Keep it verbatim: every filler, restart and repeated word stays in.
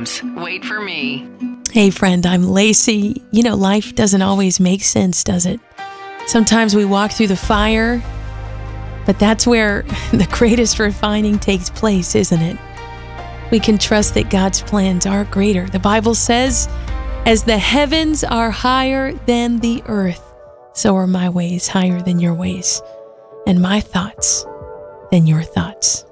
Jams. Wait for me. Hey friend, I'm Lacey. You know, life doesn't always make sense, does it? Sometimes we walk through the fire, but that's where the greatest refining takes place, isn't it? We can trust that God's plans are greater. The Bible says, as the heavens are higher than the earth, so are my ways higher than your ways, and my thoughts than your thoughts.